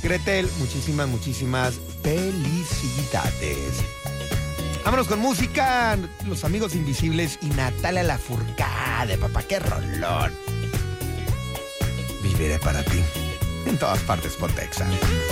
Gretel, muchísimas felicidades. Vámonos con música. Los Amigos Invisibles y Natalia Lafourcade, papá, qué rolón. Viviré para ti. En todas partes por Texas.